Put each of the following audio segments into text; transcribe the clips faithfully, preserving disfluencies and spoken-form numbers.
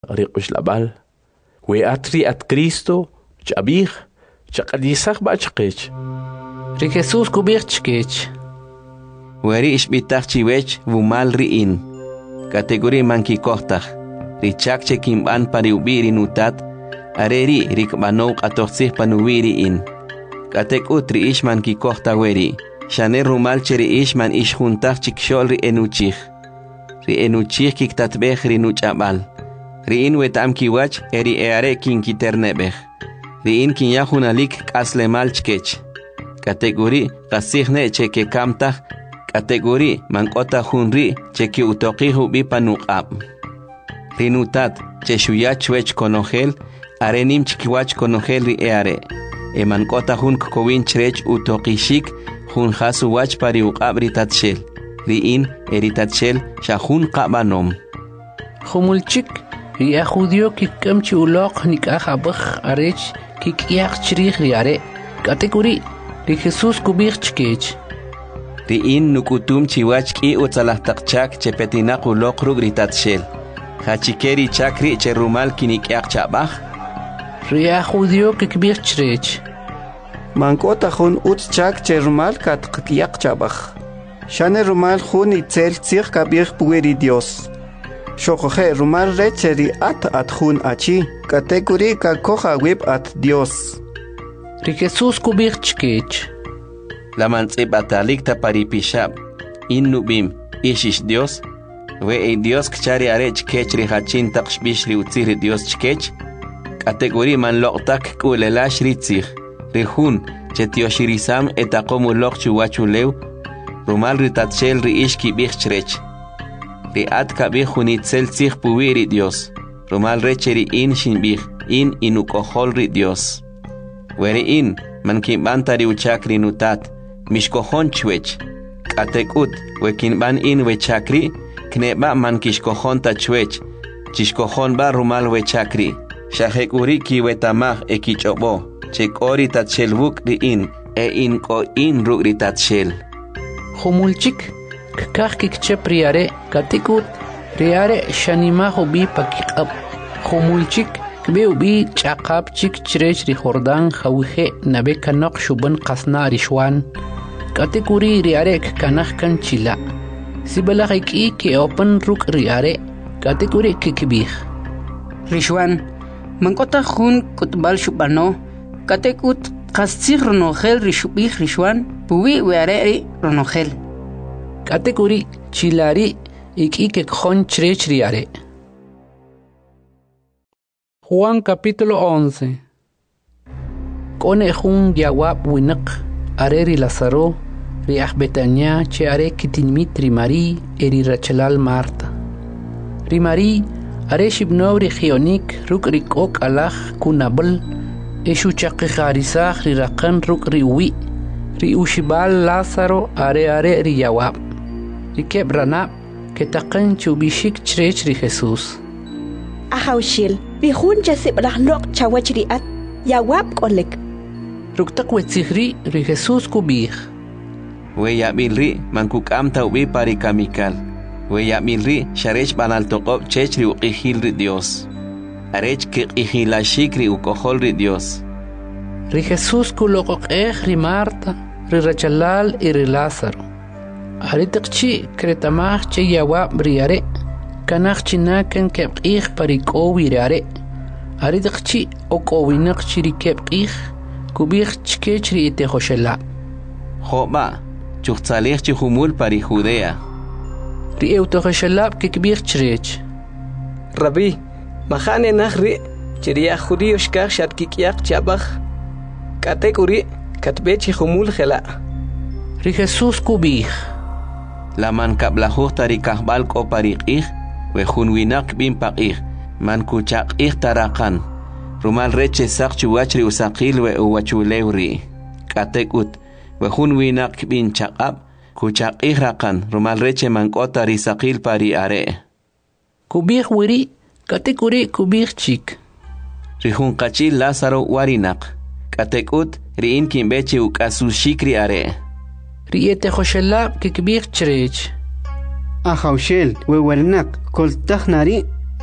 ريقش لبال وياتري ات كريستو جابيخ شقديسخ باشقيش ري جيسوس كوبيخ تشكيش وري اشبيتاخ تشيويش ومال ريين كاتيجوري مانكي كوختاخ ريتشاك تشيكيم بان باريوبيري نوتات اريري ريكبانوك اتوخسيخ بانويري ان كاتيك اوتري ايش مانكي كوختا ويري شانير رومال تشري ايش مان ايش خونتاخ تشيكشول ري انوتشيخ ري انوتشيخ كيك تاتبيخ ري نوچابال ريين ويتام كيواج اري اياري كين كيترنبيخ ريين كين ياخوناليك كاسلمال تشكيش كاتيجوري قاسيخني تشيكي كامتاخ كاتيجوري مانكوتا خونري تشيكي اوتوقيهو بيبانوقاب رينوتات تشويا تشويش كونوخيل arenim chikiwach konogel ri eare eman kota hun kokowin chrech utokishik hun hasu wach pari uqabri tatshel ri in eritatshel shahun qabanom khumulchik ri ajudio kikamchi uloq nikajabakh arech kikyaq chrih ri are kategori ri Jesus kubich chkech ri in nukutum chiwach ki utsalahtakchak chepetinaq uloq rugri tatshel hachikeri chakri cherumal kinikyaq chabakh Ria judio que kbir chrech. Mankota hun utchak che rumal kat qtiyak chabach. Shane rumal hun itzel tsir kabir pueri Dios. Shokoje rumal recheri at at hun achi. Kategori ka koja web at Dios. Ri Jesus kubir chkech. La manse batalikta paripishab. Innubim ishish Dios. We e Dios kchari arech kechri hachin taqshbishri utziri Dios chkech. Categoría man loktak kulelash ritzig rihun chetioshirisam etakomu lok chuwachulew rumal ritatchel riishki bichchrech riat kabih hunitzel tzig puwiri Dios rumal recheri in shinbih in inukohol ri Dios weri in man kimbantari uchakri nutat mishkohon chwech katekut wekinban in wechakri kneba man kishkohon tachwech chishkohon ba rumal wechakri Shahekuri kiwetamah ekichobo, chekori tatshel buk ri in, e in ko in ruk ri tatshel. Humulchik, kakak kikchep riare, katikut, riare shanimaho bi pakikab. Humulchik, kbe ubi chakab chik chrech ri jordan hawihe nabe kanok shuban kasna rishwan. Katikuri riare kanach kan chila. Sibalakik i ke open ruk riare, katikuri kikibih. Rishwan. Mankota hun kutbal shubano katekut qastsig ronogel rishubih rishwan puwi weareri ronogel kategori chilari ikike khon chrechriare Juan capítulo once Kone hun yawab winak areri Lazaro riah Betania che are kitinmit rimari eri Rachelal Marta rimari Areshib nobri khionik ruk rikok alach kunabel eshu chaqi kharisach ri raqan ruk riwi ri ushibal Lázaro are are ri yawab ri kebrana ketaqan chubishik chrech ri Jesus Ahawshil bi khun jasib rahnok chawachri at yawab kolek ruk taqwetsikhri ri Jesus kubih we yabilri mankuk amta ubi pari kamikal Weya milri sharech banal toqob chechri uqihilri Dios. Arech ki qihilashikri ukoholri Dios. Ri Jesus kuloqoq ri Marta, ri Rachelal y ri Lázaro. Aritikchi kretamach che yawab riare, kanach chinaken kebqih parikowi riare. Aritikchi okowinak chiri kebqih, kubih chkechri ite hoshela. Joba, chuchtzalih chihumul pari Judea. ri eutogeshalab kikbir chrech Rabbi mahane nahri chiria judío shkar shat kikyak chabach kategori katbechi humul khela ri Jesus kubih la man kablahuh tari kahbal ko pariqih we hunwinak bin paqih man kuchaqih tarakan rumal reche saqchu wachri usaqil we uwachulewri katekut we hunwinak bin chaqab Kuchak ihrakan rumal reche mankota risaqil pari are. Kubih wiri katekuri kubih chik. Rihun kachil Lázaro warinak. Katekut riin kimbeche ukasushikri are. Riete khoshelab kikbih chrech. Ahawshel we warinak kol takhnari.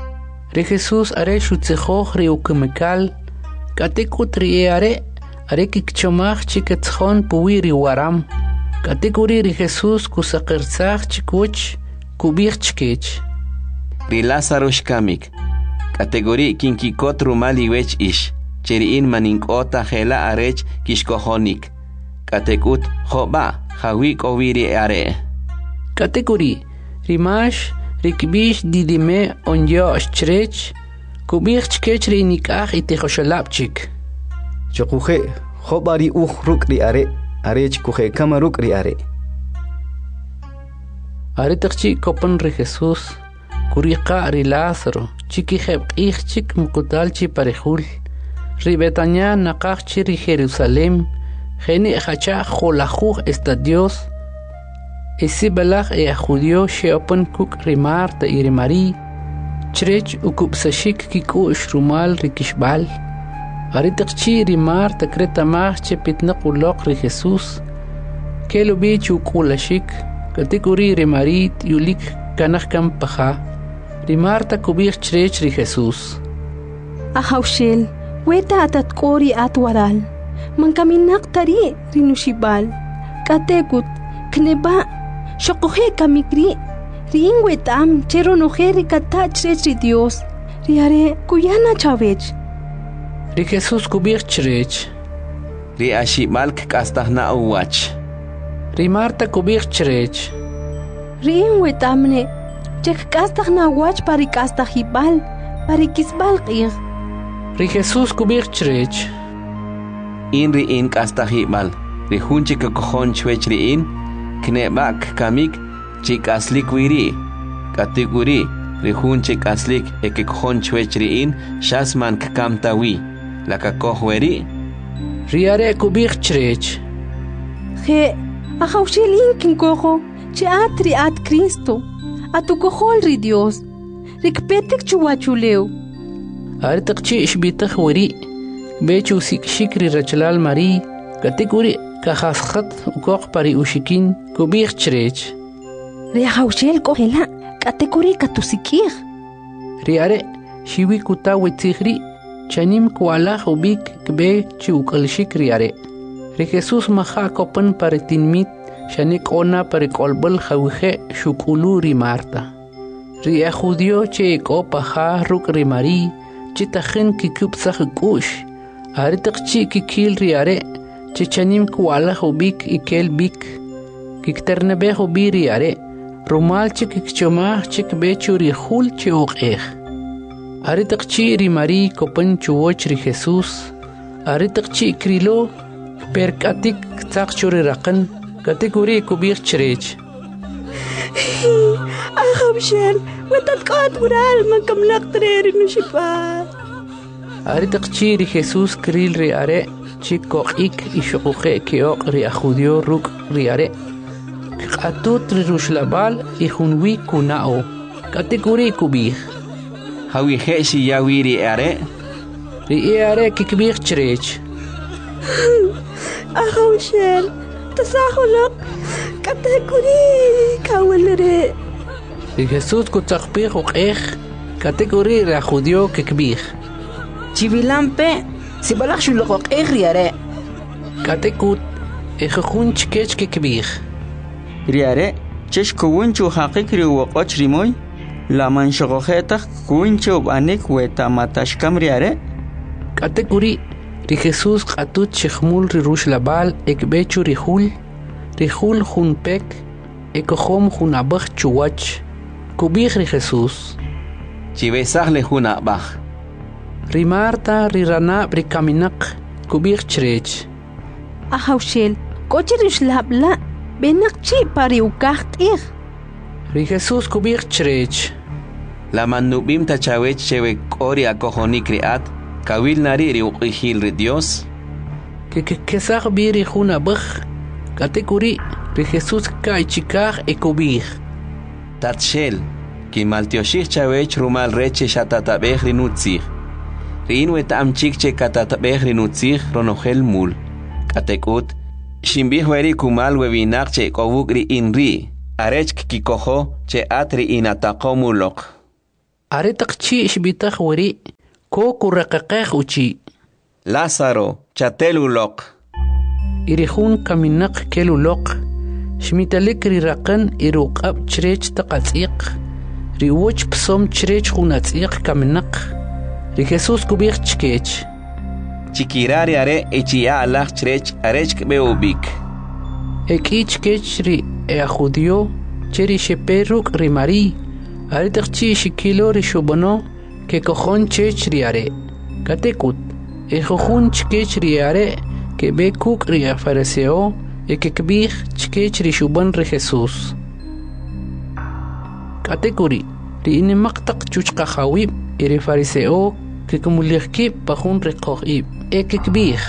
Ri Jesús are shutzejoj ri ukemekal, katekut ri e are, are kikchomaj chiketzjon puwi ri waram. Katekuri ri Jesús kusakirtzaj chikuch, kubich chkech. Ri Lázaro shkamik. Kategori kinkikot rumal iwech ish. Cheriin maninkota jela arech kishkohonik. Katekut joba hawik oviri are. Kategori rimash rikbish didime onyo ashrech kubich chkech ri nikach itechoshalapchik. Chokuje jobari uj rukri are arech kuje kama rukri are. Are takchi kopan ri Jesús kuriqa ri Lázaro chiki jeb ichchik mukutalchi parejul. Ri Betania naqachchi ri Jerusalem geni hacha jolajuj esta Dios. Esi balach e judío sheopan kuk ri Marta y ri Mari chrech ukupsashik kiku shrumal ri kishbal. Are takchi ri Marta kreta mach pitnaq uloq ri Jesús kelo bich ukulashik kategori ri Mari yulik kanaj kam paja. Ri Marta kubich chrech ri Jesús. Ahawshel weta atat kori atwaral man kaminak tari rinushibal katekut kneba shokohe kamikri rin wetam chero nojeri katach ri Dios riare kuyana chavech. Ri Jesús kubich chrech. Ri ashimalk kastahna uwach. Ri Marta kubich chrech. Rin wetamne chek kastahna wach pari kastahibal pari kisbal qir. Ri Jesús kubich chrech. In ri in kastahibal. Ri hunchi kokojon chwech ri in knebak kamik chik aslik wiri. Kategori ri hunchi aslik ekikojon chwech ri in shasman kamtawi. La kakohweri. Ri are kubich chrech. Je ahawshel kinkojo che atri at Cristo atukojol ri Dios rikpetek chuwachuleu. Are takchi ishbitaj wari bechu sikshikri rachlal Mari kategori kahasqat ukoq pari ushikin kubich chrech. Ri ahawshel kohela kategori katusikir. Ri are shiwi kutawi tigri chanim kuala ubik kbe chukalshik ri are. Ri Jesús maha kopan pari tinmit shanik ona pari kolbal khawje shukulu ri Marta. Ri a judío che ko paja ruk ri Mari chitajen kikup sahukush. Are takchi kikil ri are chichanim kuala ubik ikel bik kikternebe ubiri are rumal chik kchoma chik bechu ri khul chiuqeh. Are takchi ri Mari kopan chuoch ri Jesús. Are takchi krilo perkatik takchuri raqan kategori kubich chrech. Ahawshel wetat qat ural man kamlaq treri nushibal. Are takchi ri Jesús kril ri are chikoqik ishuqe keoq ri judío ruk ri are. Qatut ri rushlabal i hunwi kunao kategori kubich. Hawi heshi yawiri are. Ri are kikbich chrech. Ahawshel tasahulok kategori kawalere. Ri Jesús kutzaqpich uqeh kategori ri judío kikbich. Chivilampe si balach shulok riare. Katekut ejejun chkech kikbich. Riare chesh kuwunchu haqik ri waqoch rimoy la manshogojeta kuwunchu banik weta matashkam riare. Kategori ri Jesús qatut chkhmul ri rushlabal ekbechu ri hul ri hul jun pek ekohom jun abach chuwach kubich ri Jesús. Chivesaj le jun abach. Ri Marta ri rana ri kaminak kubich chrech. Ahawshel kochi rishlabla benak chi pari ukaht ir. Ri Jesús kubich chrech. La manubim tachawech chewe kori akohonik riat kawil nari ri uqihil ri Dios. Que que kesach bi ri jun abach kategori ri Jesús kai chikaj ekubich. Tatshel ki maltioshich chawech rumal reche shatatabej ri nutzich. Rin wetam chikche katatabej ri nutzich ronojel mul. Katekut shimbih weri kumal webinak che kobuk ri inri arech kikojo che atri inataqomulok. Aretaqchi ishbitaq wari ko kuraqaqaq uchi. Lázaro, chateluloq. Irihun kaminaq keluloq. Shmitalik riraqan iruqab chrech taqatsiq. Riwoch psom chrech hunatsiq kaminaq. Ri Jesús kubich chkech. Chikirari are echia alach chrech arech beubik. Ekich kech ri e judio cheri sheperuk ri Mari. Aretaqchi shikilo ri shubono ke cojon chech ri are. Katekut. E jojun chkech ri are ke be kuk ri fariseo e ke kbich chkech ri shubon ri Jesús. Katekuri ri inimaqtaq chuchqa khawib ri fariseo ke kumulihki pajun ri qoqib e ke kbich.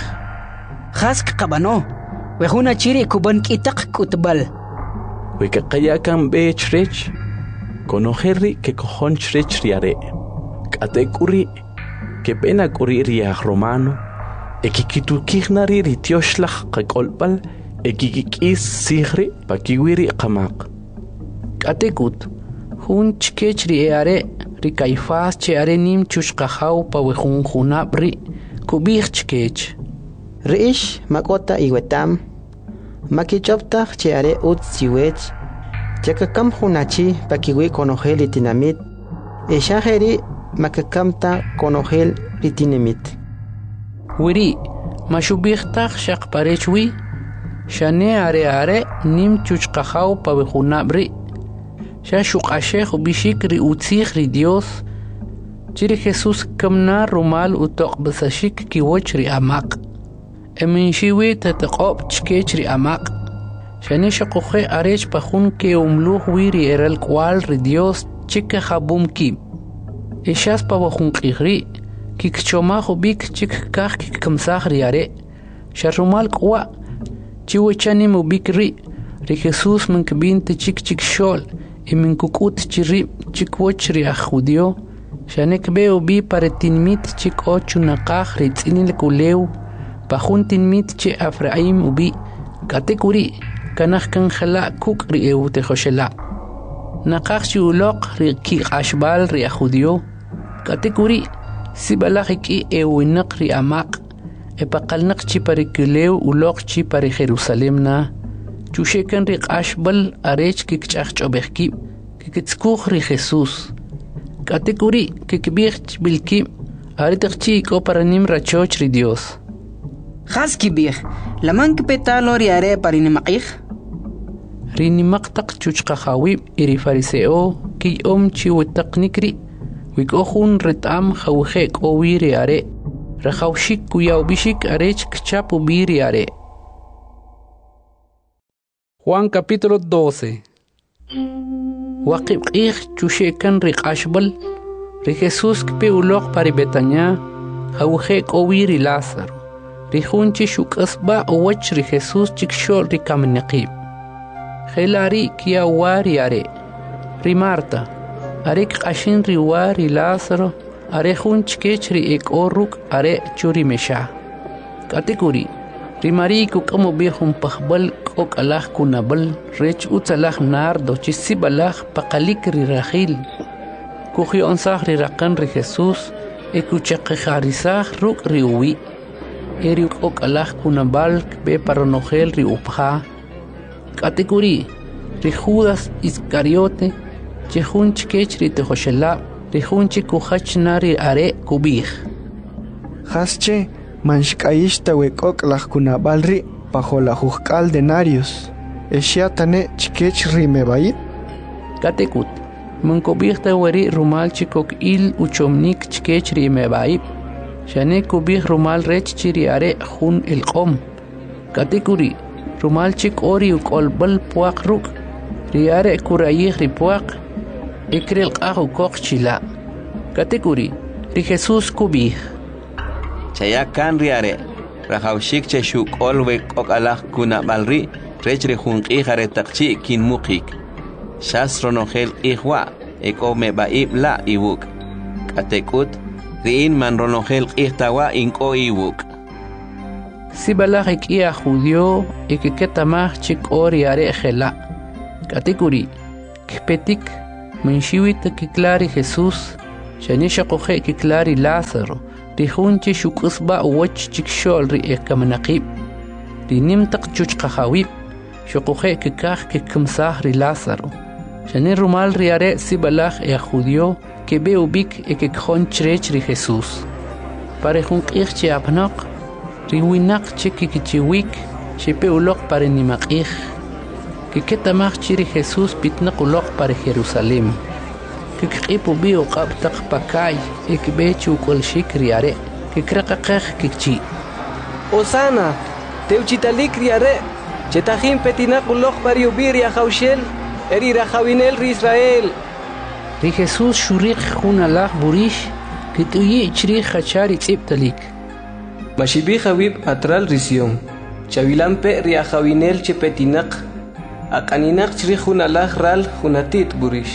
Khask qabano. Wehuna chiri kuban kitaq kutbal. Weke qayakan be chrech. Conocerri que cojon chrech riare. Katekuri que pena kuri riach romano. Ekikitukirnari ritioslach qakolpal. Ekikikis sigri pakiwiri qamaq. Katekut. Hun chkech ri eare ri Caifás che are nim chushqajaw pa wejun junabri kubich chkech. Riish makota iwetam. Makichoptaq che are ut siwech. Chakakam hunachi pakiwi konogel itinamit. Eshaheri makakamta konogel itinamit. Wiri mashubihtax shaqparechwi. Shane are are nim chuchqajaw pa wejunabri. Sha shuqashej bishik ri utzig ri Dios. Chiri Jesús kamna rumal utoq basashik kiwoch ri amaq. Eminchiwi tataqob chkech ri amaq. Shane shaqoje arech pajun ke umluh wiri eral kwal ri Dios chike jabum ki. Eshas pa wajun qigri kikchoma bik chik kaq kikkamsaj ri are. Sharumal kwa chiwechani mubikri ri Jesús minkbinte chik chik shol y minkukut chiri chikwoch ri judio. Shane kbeo bi paretinmit chik ochu naqaj ri tzinil kulew pajun tinmit che Efraim ubi. Katekuri kanaj kanjala kuk ri eute joshela. Naqaj shiuloq ri ki ashbal ri judio. Katekuri sibalaj ki ewinaq ri amaq. Epaqalnaq chi parikulew uloq chi pari Jerusalem na. Chushekan ri ashbal arech kikchachobeki kikitskuj ri Jesús. Katekuri kikbich bilki aritaqchi ko paranim rachoch ri Dios. Khaski bih laman kpetalo ri are parinimaqih. Rini maqtaq chuchqa khawib iri fariseo ki om chi witaqnikri wikohun ritam khawje kowiri are rakhawshik kuyaw bishik arech kchapu biri are. Juan capítulo doce. Waqib qih chushekan ri qashbal ri Jesús kpe uloq pari Betania khawje kowiri Lázaro. Ri junchi shukasba owach ri Jesús chikshol ri kamniqib. Gelari kia wari are. Ri Marta. Arek qashin ri wari Lázaro. Are junch kech ri ek oruk are churi mesha. Katekuri. Ri Mari kukamo bihum pahbal kok alah kunabal. Rech utsalah nardo chisibalah pakalik ri Rachil. Kuhi onsah ri rakan ri Jesús. Ekuchakharisah ruk ri uwi. Eri kok alah kunabal be paronogel ri upha. Katekuri, ri Judas Iscariote, chehunch kech ri tejoshela, ri hunchi kuhach nari are kubih. Hasche, manshkaishta wekok lah kunabalri, bajo la juzcal denarios. Eshiatane chikech ri mebaib. Katekut, mankobihta weri rumal chikok il uchomnik chikech ri mebaib. Shane kubih rumal rech chiri are hun el qom. Katekuri, rumal chik ori ukolbal puak ruk. Riare kurayih ri puak. Ikril qahu kok chila. Katekuri, ri Jesús kubih. Chayakan riare. Rahawshik che shuk olwe kok alah kuna balri. Rech ri hun qihare takchi kin mukik. Shastro nogel ihwa. Eko me baib la iwuk. Katekut. Riin man ronogel qihtawa inko iwuk. Sibalajik ia judio y que ketamah chik ori are gela. Katekuri, kpetik, menshiwit kiklari Jesús, شانيشا قوخي كلاري لاسرو ريخونتي شو قصبا ووش تكشول ري كمناقيب ري نمتق جوج قخاويب شو قوخي كاخ كمساح ري لاسرو شاني رومال رياري سيبالاخ يا خوديو كبيو بيك اككخون تشريش ري خيسوس باريخون قيخ تي ابناق ري ويناق تشكي كتشيويك شبيو لوق باري نماقيخ كيكتا ماخ تشيري خيسوس بيتنقو لوق باري جيروساليم كيكقيبو بيو قابتق باكاي اكبيتشو كل شيك رياري كيكرققخ كيكتشي Osana, teuchitalik riare, chetahim petinaku loch bariubir ya Jaushel, eri rajawinel ri Israel. Ri Jesús shurik junalach burish, kituyi chri hachari tziptalik. Mashibi Javib atral risión, chavilampe riajawinel chepetinak, akaninak chri junalach ral junatit burish.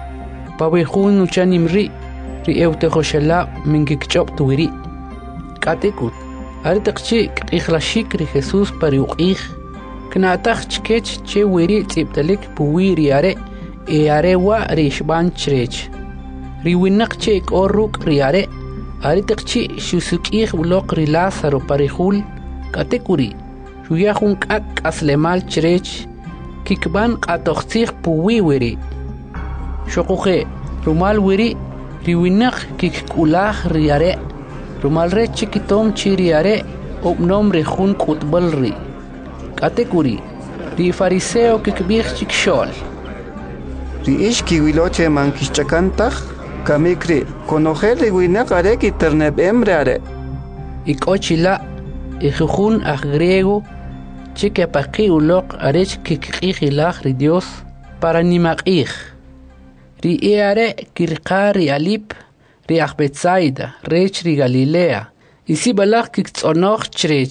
Pawejun uchanimri, ri eutejoshala mingikchop tuiri. Katekut. Artaqchi qixlashik ri Jesús pariuqih knataj chkech che wiri tsiptalik puwiri are e are wa rishban chrech ri winaq che qoruk ri are artaqchi shusukih uloq ri Lázaro parihul katekuri shuyahun qak aslemal chrech kikban qatoxtih puwiwiri shoqoxe rumal wiri ri winaq kikulah ri are rumal re chiquitom chiriare ob nombre jun kutbalri katekuri ri fariseo kikbih chikshol ri ishki wiloche mankishchakantach kamikri konogel winaq are kiterneb emreare ikochila ijujun aj griego chikapaqi uloq arech kikqihilaj ri Dios para nimaqih ri eare kirqari alip Riach Betsaida, Rech ri Galilea, isi balach kiktzonach chrech.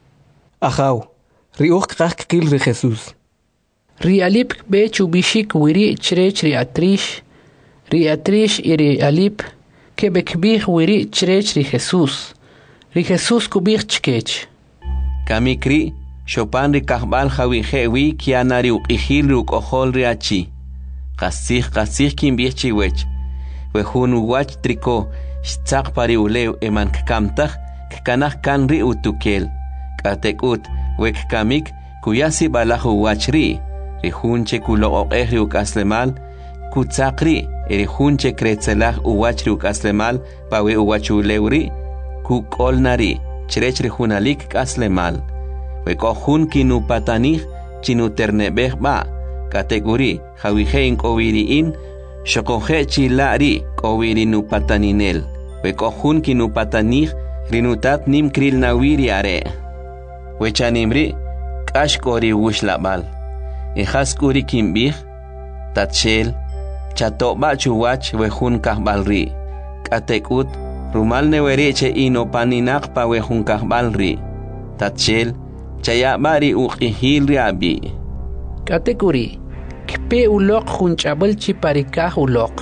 Ajaw, riuch krach kil ri Jesús. Ri alip bechu bishik wiri chrech ri atrish, ri atrish iri alip, kebekbih wiri chrech ri Jesús. Ri Jesús kubih chkech. Kamikri, Chopin ri kahbal jawijewi kianari uqihil ri uqohol ri achi. Qasih qasih kimbih chiwech. Wehun uwach triko shtzaq pari uleu eman kkamtaj kkanaj kan ri utukel katekut wek kamik kuyasi balaj uwach ri ri junche kuloqoqej ri ukaslemal kutzaq ri ri junche kretzelaj uwach ri ukaslemal pawe uwach uleu ri kukolnari chrech ri junalik kaslemal wekojun kinupatanij chinuternebej ba kategori jawijein kowiriin Shokoje chilari kowiri nupataninel. Wekojun kinupatanij rinutat nim kril nawiri are. Wechanimri kashkori wushlabal. Ejaskuri kimbih tatshel chatoba chuwach wejun kahbalri. Katekut rumal newereche inopaninak pa wejun kahbalri. Tatshel chayabari uqihil abi. Katekuri Kpe uloq junchabal chiparikah uloq.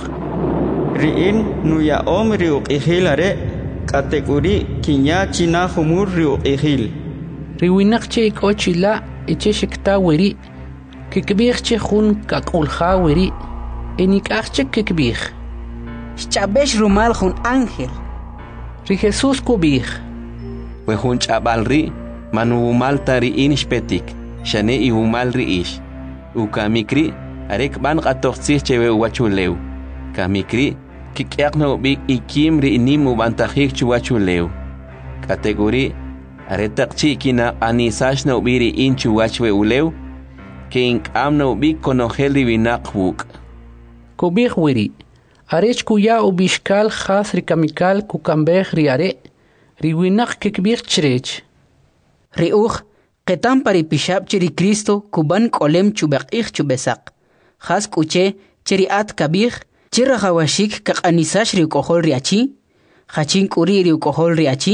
Riin nuya om riuq ihilare kategori kinya china humur riuq ihil. Riwinak che ikochila eche shekta wiri. Kikbih che jun kakulha wiri. Enikach che kikbih. Chabesh rumal jun ángel. Ri Jesús kubih. We jun chabal ri manu umal tari in shpetik. Shane i umal ri ish. Ukamikri arek ban qatoqsih chewe wachuleu kamikri kikyaqno bi ikim ri nimu bantajik chuwachuleu kategori aretaqchi kina anisashno biri inchu wachwe uleu king amno bi konogel winaqbuk kubih wiri arech kuya ubishkal khas ri kamikal kukambeh ri are ri winaq kikbih chrech ri uj Ketam pari pishab cheri Cristo kuban kolem chubaqih chubesak. Khas kuche cheri at kabih chera hawashik kakanisash ri kohol riachi. Khachin kuri ri kohol riachi.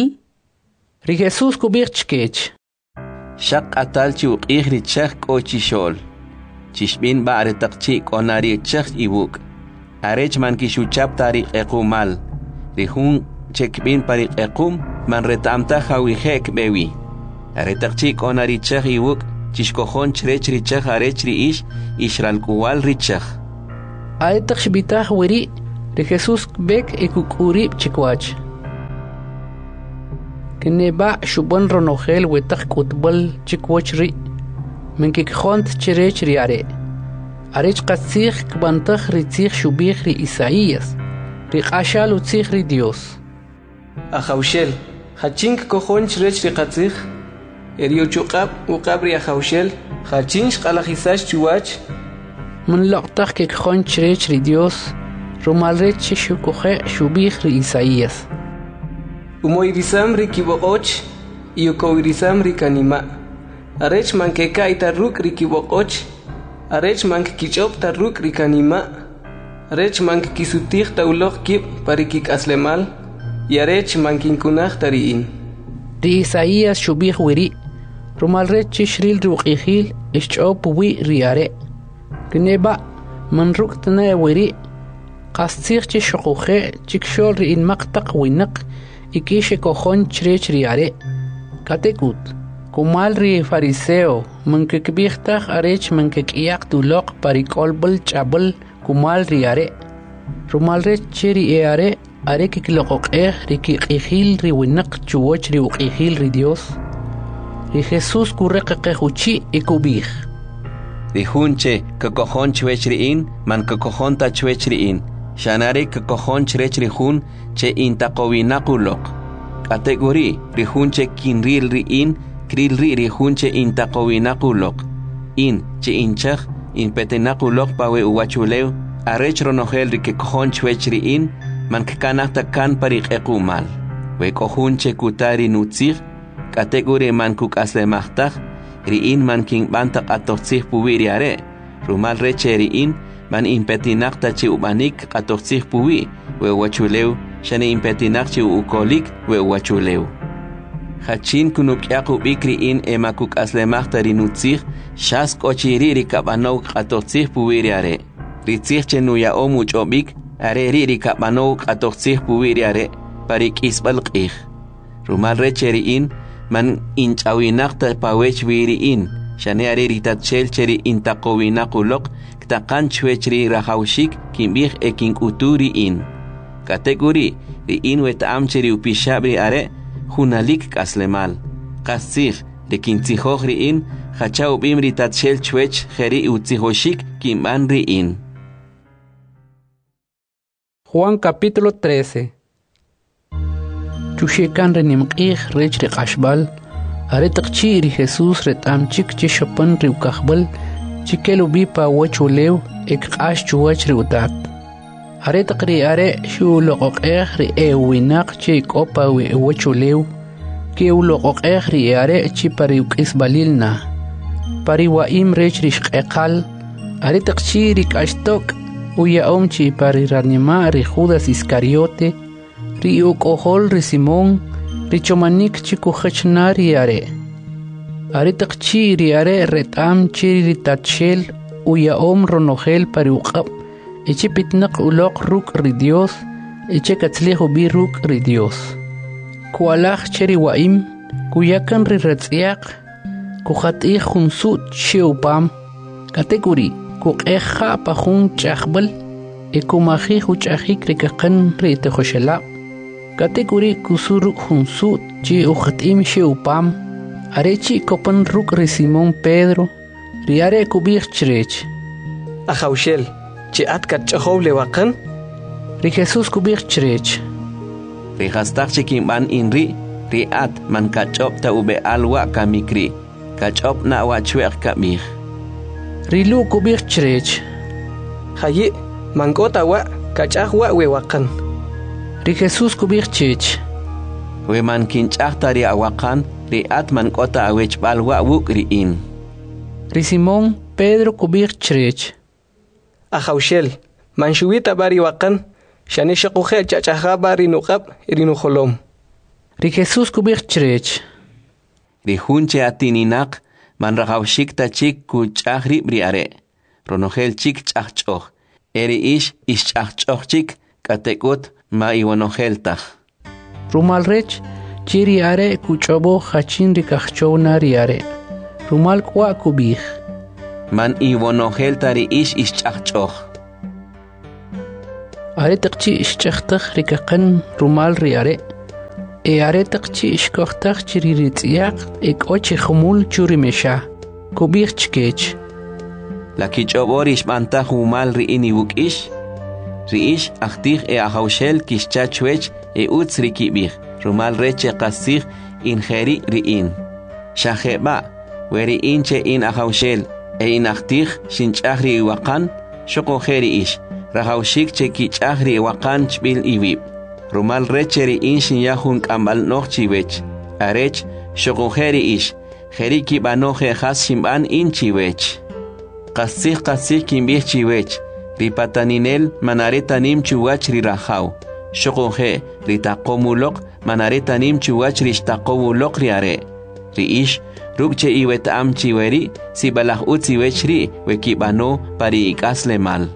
Ri Jesús kubih chkech. Shaq atal chuqih ri chakh kochi shol. Chishbin ba aretaqchi konari chakh ibuk. Arech man kishuchap tari ekumal. Ri hun chekbin pari ekum man retamta hawihek bewi. Aretaqchi konari chakh iwuk chishkojon chrech ri chakh arech ri ish ishral kuwal ri chakh Aretaq shbitah wiri Ri Jesús bek ikuk'urib chikwach. Kineba shubon ronogel wetak kutbol chikwach ri. Menkikjont chirech ri are. Arech qatzich kbantach ri tzich shubich ri Isaías. Ri qashal utzich ri Dios. Ajaushel, hachink kojon chirech ri qatzich. Erio chuqab uqab ri ajaushel, hachinch qalajisash chuwach. من لقطخ que conchirech ri Dios, rumalrech shukuche shubich ri Isaías. Umoirisam ri kibokoch, iukoirisam ri kanima. Arech mankeka itarruk ri kibokoch, arech mank kichop tarruk ri kanima. Arech mank kisutich taulok kip parikik aslemal, y arech mankinkunach tariin. Ri Isaías shubich wiri, rumalrech shril ruqihil, ischop wi riare. Kineba man ruktana wiri qastsich chi shuquche chikshol ri in maqtaq winaq ikishe kojon chrech riare katekut kumal ri fariseo man kekbixtaq arech man kekyaq tuloq parikolbul chabul kumal riare rumal re cheri eare are kikloqoqeh ri kiqihil ri winaq chuoch ri uqihil ri Dios ri Jesus kurreqequchi ikubih Dijunche kakojon chwechriin man kakojon ta chwechriin shanare kakojon chrechrihun che intaqowinaquloq kategori rihunche kinril riin krilri rihunche intaqowinaquloq in che inchaj in petenaquloq pawe uwachuleu arech ronogel ri kakojon chwechriin man kanata kan pariqequmal we kohunche kutari nutzig kategori man kukaslemajtaj riin man king bantak atortzih puwi are rumal reche riin man impetinak ta chi ubanik atortzih puwi we wachuleu shane impetinak chi ukolik we wachuleu hachin kunuk yaqu bikriin emakuk aslemach tarinutzih shas kochiri rikabanok atortzih puwi are ritzih chenuya omuch obik are ri rikabanok atortzih puwi are parik isbal qih rumal reche riin man inchawinaqta pawech wiriin shane are ritatchel cheri intaqowinaquloq ktaqan chwechri rahawshik kimbih ekin uturi in kategori riin wetam cheri upishabri are hunalik kaslemal qasih lekintzihoj riin hachau bim ritatchel chwech jeri utzihoshik kimban riin. Juan capítulo trece. Chushekan renimqih rech ri qashbal are taqchi ri Jesus retam chik chi shopan ri ukahbal chikelu bi pa wachulew ek qash chuwach ri utat are taqri are shu loqoqeh ri ewinaq chi kopa we wachulew ke uloqoqeh ri are chi pari ukisbalilna pari waim rech ri shqeqal are taqchi ri qashtok uya omchi pari ranima ri Judas Iscariote ri ukohol ri Simón ri chomanik chiku khachnari are are taqchi ri are retam chiri ri tatshel uya om ronogel pari uqab eche pitnaq uloq ruk ri Dios eche katzlejo bi ruk ri Dios kualaj cheri waim kuyakan ri ratziaq kukhati khunsut cheupam kategori kuqeja pajun chaqbal ekumaji huchajik ri kaqan ri tejoshela kategori kusuru hunsut chi ujatim sheupam arechi kopan ruk ri Simón Pedro riare kubich chrech Ajaushel chi atkat chahow lewaqan ri Jesus kubich chrech ri hastaq chikimban inri ri at man kachop ta ube alwa kamikri kachop na wa chweq kamih ri lu kubich chrech hayi mankota wa kachahwa wewaqan ri Jesus kubich chech we man kinchahta ri awakan ri at man kota awech balwa wuk ri in ri Simón Pedro kubich chrech Ajaushel man shuwita bari waqan shane shaquhe chachaha bari nuqab ri nuholom ri Jesus kubich chrech ri hunche atininaq man rahawshik ta chik ku chahri bri are ronogel chik chahchoh eri ish ish chahchoh chik katekut ma iwonogeltaj rumal rech chiri are kuchobo hachin ri kachona ri are rumal kwa kubih man iwonogelta ri ish ish chahchoh are taqchi ishchaqtaq rikaqan rumal ri are e are taqchi ishkoqtaq chiri ritziyaq ek ochi khumul churi mesha kubir chkech la kichoborish bantaq rumal ri ini wukish riish achtih e ahaushel kishchachwech e utz rikibir rumal reche qasih in kheri riin shaheba weri inche in ahaushel e in achtih shinchahri waqan shoko kheri ish rahaushik che kichahri waqan chbil iwib rumal reche riin shinyahun kambal nochchiwech arech shoko kheri ish kheri kibanoje khas shimban in chiwech qasih qasih kimbih chiwech ripataninel manaretanim chuwach rirahau shokoje ritaqomulok manaretanim chuwach rishtaqowulok riare riish rukche iwet am chiweri sibalah utziwechri wekibano pari ikasle mal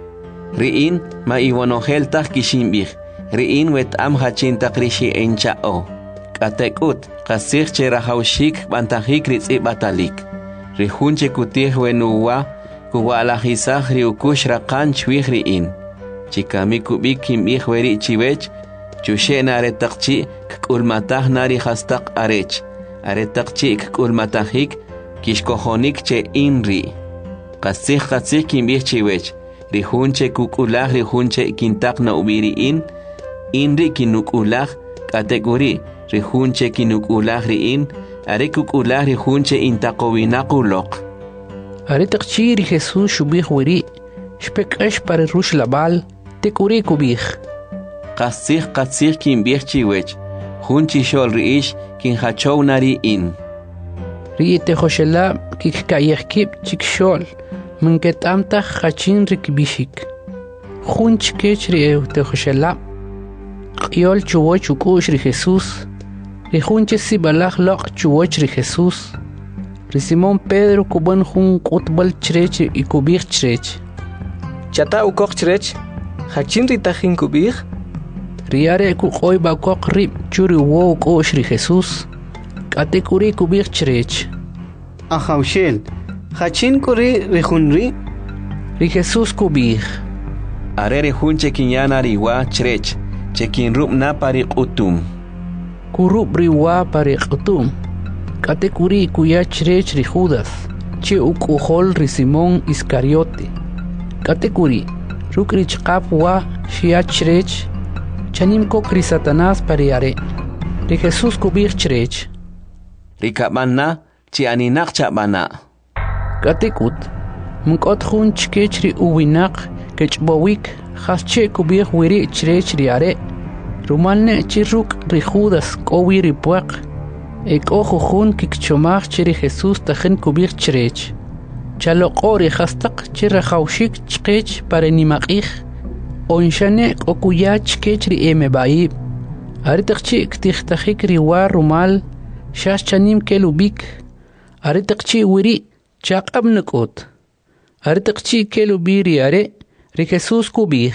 riin ma iwonogel tak kishimbih riin wet am hachin takrishi enchao katekut qasih cherahaushik bantahik ritzi batalik rihunche kutih wenuwa kuwalajisaj riukush raqan chwijriin chikami kubik kimbih weri chiwech chushena aretaqchi k'ulmataj nari hastaq arech aretaqchi k'ulmatajik kishkojonik che inri qasij qasij kimbih chiwech rihunche kuk'ulaj rihunche kintaq naubiriin inri kinuk'ulaj kategori rihunche kinuk'ulaj riin are kuk'ulaj rihunche intaqowinaquloq Aretak chiri Jesús shubih wiri, shpekash para rush labal, te kuri kubih. Qasih qasih kin bih chiwech, hunchi shol riish kin hachow nari in. Ri te hoshela kik kayekib chik shol, minket amta hachin rikbishik. Hunch kech ri te hoshela, yol chuwoch ukush ri Jesús, ri hunche si balach lok chuwoch ri Jesús. Ri Simón Pedro kuban hun kutbal chrech y kubir chrech. Chata ukok chrech, hachin ritajin kubir. Riare kukoy bakok rib churi wo kosh ri Jesús. Kate kuri kubir chrech. Ahaushel, hachin kuri rihunri. Ri Jesús kubir. Are rihunche kinyana riwa chrech, chekin rub na pari utum. Kurub riwa pari utum. Kate kuri kuya chrech ri Judas, che ukuhol ri Simón Iscariote. Kate kuri, rukri chqap wa shia chrech, chanim kokri Satanás pariare. Ri Jesús kubir chrech. Ri kabana, chi aninak chabana. Kate kut, mkot hun chkech ri uwinak, kechbowik, has che kubir wiri chrech ri are. Rumalne chiruk ri Judas kowi ri puak. Ek ojo jun kikchomach chiri Jesús tajen kubir chrech. Chalo qori hastaq chira khawshik chqech para nimaqih. Onshane okuya chkech ri emebaib. Aritaqchi ktixtajik ri war rumal shash chanim kelubik. Aritaqchi wiri chaqab nakot. Aritaqchi kelubiri are ri Jesús kubih.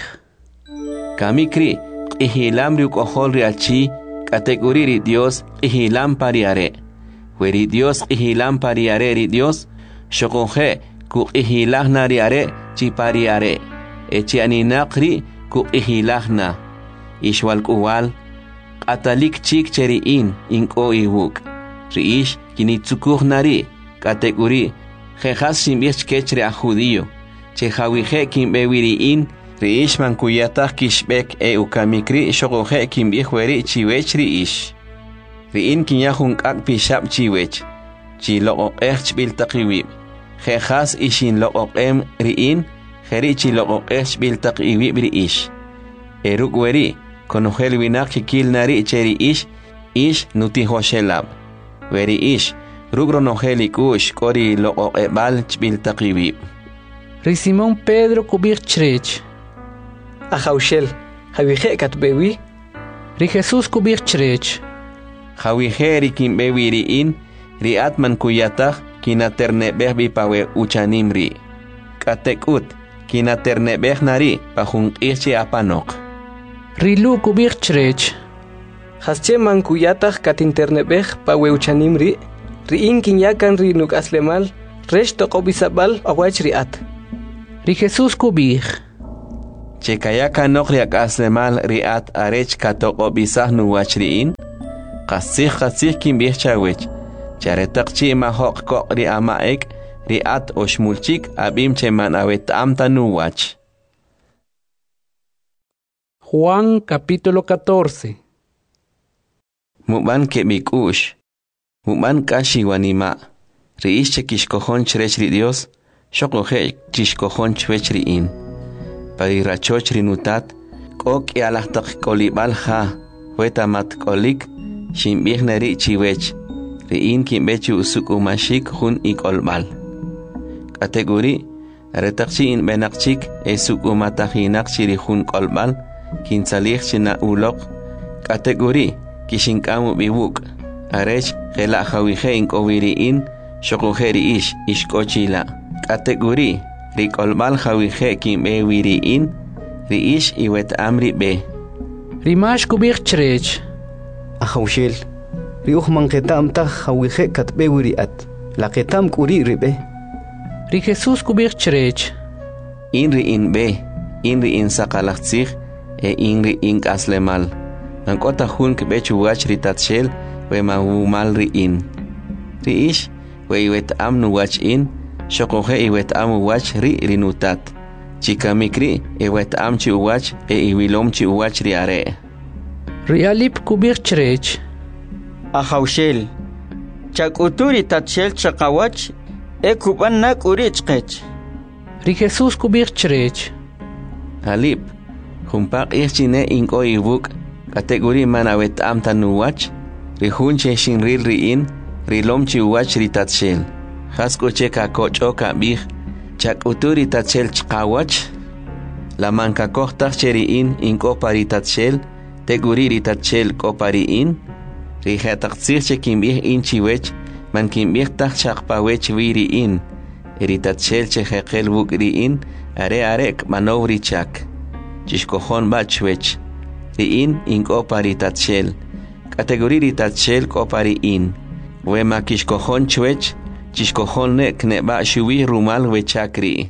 Kamikri ihilam ri ukohol ri achi kategori ri Dios ihilam pariare. Weri Dios ihilam pariare ri Dios, shokonje ku ihilah nariare chi pariare. Echi aninakri ku ihilahna. Ishwal kuwal, atalik chik cheri in inko iwuk. Riish kinitsukuh nari kategori jejas simbich kechre a judío. Che hawije kimbewiri in riish man kuyatah kishbek e ukamikri shokoje kimbihweri chiwech riish. Riin kinyahun kak pishab chiwech. Chi loqok ech bil taqiwib. Jejas ishin loqok em riin, jeri chi loqok ech bil taqiwib riish. Eruk weri, konojel winak kikil nari cheri ish, ish nuti hoshelab. Weri ish, rugro nojeli kush kori loqok ebal chbil taqiwib. Ri Simón Pedro kubir chrech. Ahaushel, hawije katbewi. Ri Jesús kubir chrech. Hawije ri kimbewi riin, ri atman kuyatah kinaternebeh bipawe uchanimri. Katekut, kinaternebeh nari pahung ichi apanok. Rilu kubir chrech. Hasche man kuyatah katinternebeh pawe uchanimri. Riin kinyakan ri nuk aslemal, resh tokobisabal awach riat. Ri Jesús kubir. chekayaka noqriak aslemal riat arech katoko bisah nuwach riin qasih qasih kimbih chawech charetaqchi mahok ko ri amaek riat oshmulchik abim cheman awet amta nuwach. Juan capítulo catorce. Muban ke mikush muban kashi wanima riish chekishkojon chrech ri Dios shokoje chishkojon chwech riin pari rachoch rinutat kok yalahtak kolibal ha wetamat kolik shimbih nari chiwech riin kimbechu usuk umashik hun ikolbal kategori retakchi in benakchik esuk umatahinak chiri hun kolbal kinsalih china ulok kategori kishinkamu biwuk arech gela hawije in kowiriin shokojeri ish ishkochila kategori rikolbal hawije kimbe wiriin riish iwet amri be rimash kubich chrech Ahawshel riuh manketam ta hawije katbe wiriat la ketam kuri ribe ri Jesus kubich chrech in riin be in riin sakalachzig e in riin kaslemal Nankota hun kebechu wach ritatshel we mahumal riin. Riish we iwet am nu wach in, shokoje iwet am wach ri rinutat. Chika mikri iwet am chi wach e iwilom chi wach riare. Rialip kubir chrech. Ahawshel. Chakuturi tatshel chakawach e kuban nak urichkech. Ri Jesus kubir chrech. Alip. Humpak ichine inko ibuk. Kategori manawet am tanuwach, rihun che shinril riin, rilom chi wach ritatshel. Hasko che kakocho kabih, chak uturi tatshel chkawach, la manka kohtach cheriin inko paritatshel, teguri ritatshel ko pariin, rihataktsir che kimbih in chiwech, man kimbih tak chakpawech viriin, eritatshel che hekel buk riin, are arek manovri chak, chishkohon bachwech. Riin inko paritatshel. Kategori ritatshel ko pariin. Wema kishkohon chwech, chishkohon ne kneba shuwi rumal wechakri.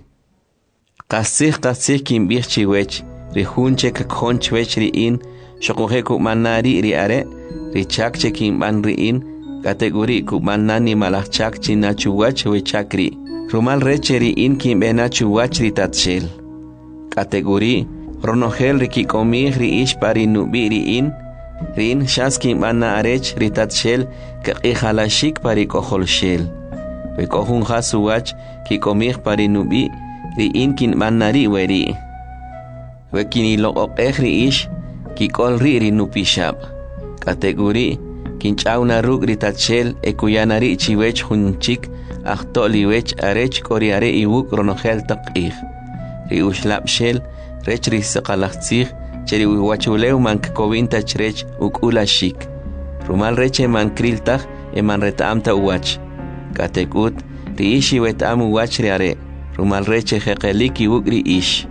Kasih kasih kimbih chiwech, rihun che kakhon chwech riin, shokohe kumanari riare, richak che kimban riin, kategori kumanani malachak china chuwach wechakri. Rumal reche riin kimbena chuwach ritatshel. Kategori Ronogel riki komih riish pari nubi riin, riin shaskim anna arech ritatshel kakihalashik pari koholshel. Vekohun hasuwach ki komih pari nubi riin kin manari weri. Vekini loqeh riish ki kol ri rinupishab. Kategori kinchauna rug ritatshel ekuyanari chiwech hunchik achtoliwech arech koriare iwuk ronogel takih. Riushlapshel rech risaqalachtzig cheri wachuleu mank kovinta chrech ukulashik rumal reche man kriltag e man retamta uwach katekut riishi wetam uwach riare rumal reche jeqeliki ugri ish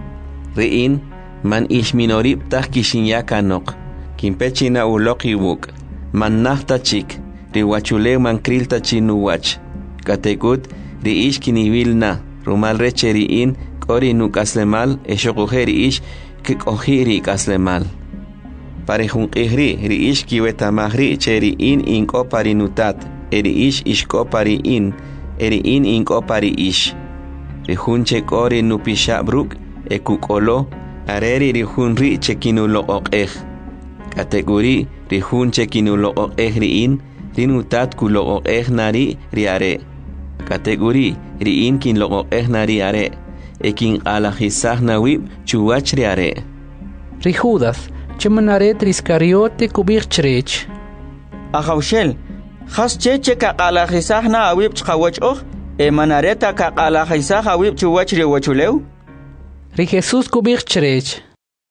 riin man ish minorib tag kishinyaka nok kimpechina uloqi wuk man nahta chik riwachuleu man krilta chinuwach katekut riish kinivilna rumal reche riin Kori nu kaslemal e shokojeri ish ke kohiri kaslemal. Pare junqihri ri ish ki wetamahri cheri in inko pari nutat eri ish ishko pari in eri in inko pari ish. Rihunche kori nu pishabruk e kukolo areri rihunri chekinu lo okeh. Kategori rihunche kinu lo okeh ri in rinutat ku lo okeh nari riare. Kategori ri in kin lo okeh nari are. Ekin alajisah nawib chuwach riare. Ri Judas, chemanaret riskariote kubir chrech. Ahawshel, khas cheche ka alajisah na awib chkawach oh, e manareta ka alajisah awib chuwach riwachuleu. Ri Jesus kubir chrech.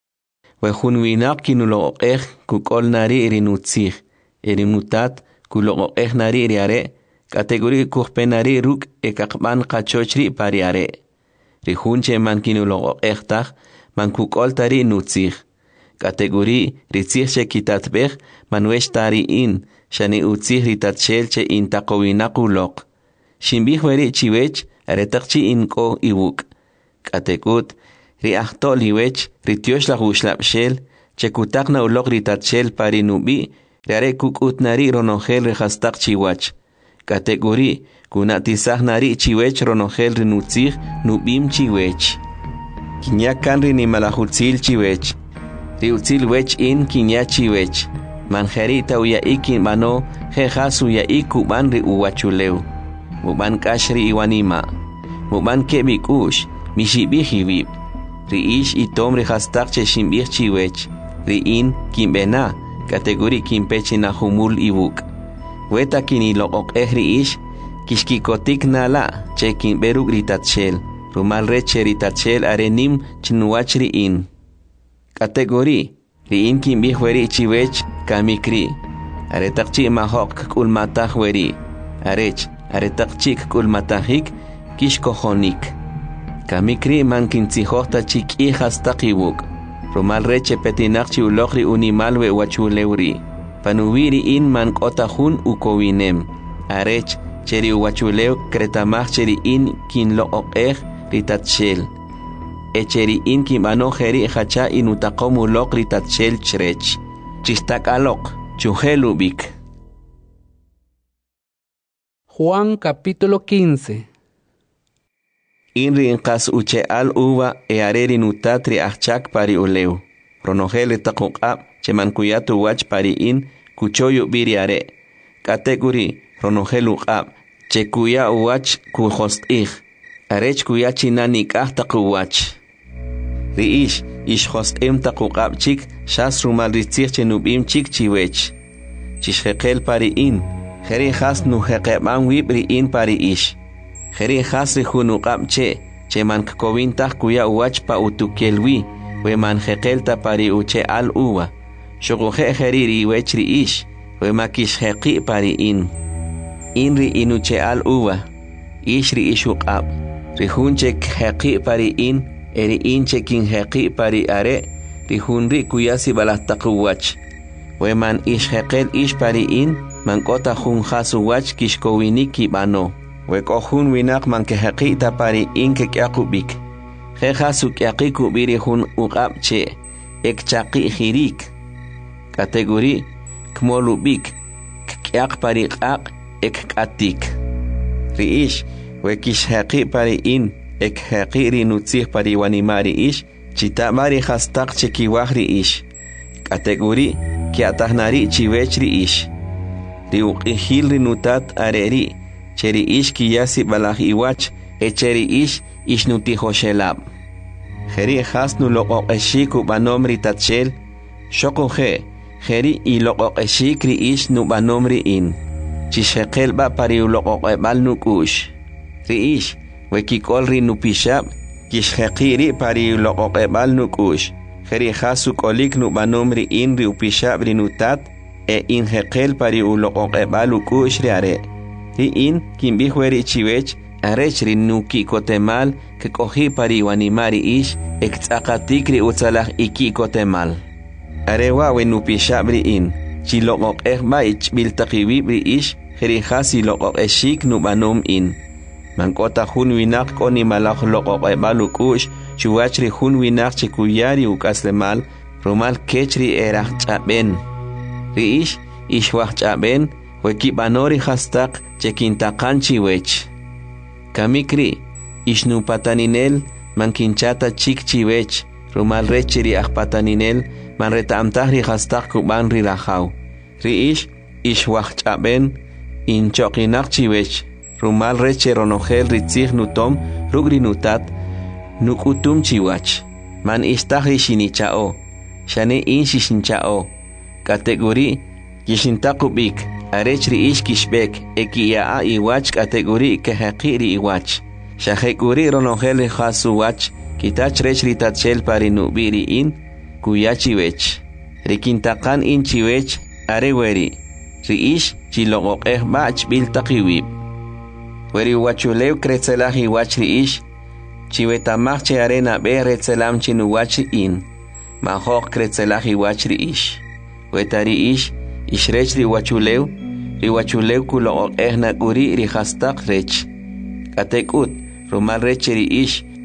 Wehun winak kinulo okeh kukol nari rinutzig, erinutat kulo okeh nari riare, kategori kuhpenari ruk e kakban kachochri pariare. Rihunche man kinulo echtach man kukol tari nutzig. Kategori ritzigche kitatbech man wesh tari in shani utzig ritatchelche in takowinakulok. Shimbih weri chiwech aretakchi inko iwuk. Katekut ri ahto liwech ri tiosh la gushlapshel chekutakna ulok ri tatshel pari nubi rare kukutnari ronogel ri hastak chiwach kategori kunatisaknari chiwech ronogel ri nutzig nubim chiwech kinyakan ri nimalahutzil chiwech ri utzil wech in kinya chiwech manjerita uya ikin mano jejas uya ikuban ri uwachuleu muban kashri iwanima muban kebikush mishibihibib riish itom ri hastak che shimbih chiwech riin kimbena kategori kimpechina humul ibuk weta kini loqok eh riish kishkikotik nala che kimberuk ritatshel rumal reche ritatshel arenim chinuach riin kategori riin kimbih weri chiwech kamikri aretakchi mahok kulmatah weri arech aretakchi kulmatahik kishkohonik kamikri mankintzihota chiki hastaqibuk rumal reche petinakchi ulokri unimalwe wachuleuri panuwiri in man kotahun ukowinem arech cheri wachulew kretamach cheri in kin loqoqeh ritatshel echeri in kimano jeri hacha inutaqomu lok ritatshel chrech chistak alok chuhelubik. Juan capítulo quince. Inri inqas uche al uva e areri nutatri achak pari uleu. Ronogele taquqab chemankuyatu wach pari in kuchoyu biri are. Kategori ronogelu qab chekuya wach kuhostih. Arech kuya chinani kah taquwach. Riish ish hostem taquqab chik shas rumal ritzich chenubim chik chiwech. Chishhekel pari in. Jeri has nu heqeban wibri in pari ish. Jeri hasri hunuqab che, che man kovintah kuya uwach pa utukelwi, we man heqelta pari uche al uwa. Shoguhe jeriri wechri ish, we makish heqi pari in. Inri inuche al uwa, ishri ishuqab. Rihunche heqi pari in, eri inche kin heqi pari are, rihunri kuyasi balahtaquwach. We man ish heqel ish pari in, man kota hun hasu wach kishkowiniki bano. We kohun winak man ke haqita pari in ke kyakubik. He hasu kyakikubiri hun uqabche. Ek chaki hirik. Kategori kmolubik. Kyak pari qaq ek katik. Riish we kish haqi pari in. Ek haqiri nutzih pari wanimari ish. Chitamari hastak chekiwahri ish. Kategori kiatahnari chiwechri ish. Riuqihil rinutat areri. Cheri ish kiyasi balah iwach, e cheri ish ish nutihoshelab. Jeri hasnu loqoqeshiku banomri tatshel, shoko je, jeri i loqoqeshikri ish nu banomri in. Chishekel ba pari loqoqebal nukush. Ri ish, wekikol ri nupishab, kishhekiri pari loqoqebal nukush. Jeri hasu kolik nu banomri in ri upishab ri nutat, e in hekel pari uloqoqebal ukush riare. Ri in kimbihweri chiwech arech ri nuki kotemal ke kohi pari wanimari ish ektsaqatikri utsalah iki kotemal. Arewa we nupishabri in chi loqoq ehba ich biltaqiwibri ish jeri hasi loqoq eshik nubanom in. Mankota hun winak koni malak loqoq ebalukush chuwachri hun winak chikuyari ukaslemal rumal kechri erach chaben. Ri ish ishwach chaben weki banori hastak chekintakan chiwech. Kamikri, ishnu pataninel, mankinchata chik chiwech, rumal rechiri akpataninel, man retaamtahri hastak kuban rirahau. Ri ish, ishwach chaben, inchokinak chiwech, rumal reche ronogel ritzig nutom, rugri nutat, nukutum chiwach. Man istahri shinichao, shane in shishinchao. Kategori, yishintakubik. Arechri ish kishbek, eki yaa iwach kategori ke haqiri iwach. Shahekuri ronogel hasu wach, kitach rechri tatshel pari nubiri in, kuyachi wech. Rikintakan in chiwech, areweri. Ri ish chiloqoq eh bach bil taqiwib. Weri wachulew kretzelah iwach ri ish, chiwetamach che arena be retzelam chinu wach in. Mahok kretzelah iwach ri ish. Wetari ish, ishrech ri wachulew, ri wachulew kuloqoq ehna kuri ri hastak rech. Katekut, rumal rech ri ish,